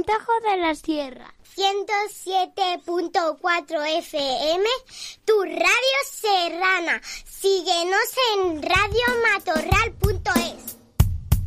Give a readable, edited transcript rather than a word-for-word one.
Montejo de la Sierra. 107.4 FM, tu radio serrana. Síguenos en radiomatorral.com.